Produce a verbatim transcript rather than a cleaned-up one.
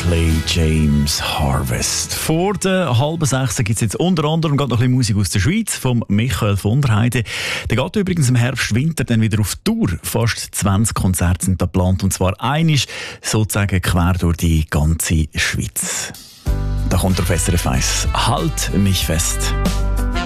Coldplay, James Harvest. Vor der halben sechs gibt es jetzt unter anderem gerade noch ein bisschen Musik aus der Schweiz von Michael von der Heide. Der geht übrigens im Herbst, Winter dann wieder auf Tour. Fast zwanzig Konzerte sind da geplant und zwar einisch sozusagen quer durch die ganze Schweiz. Da kommt der auf S R F eins. Halt mich fest.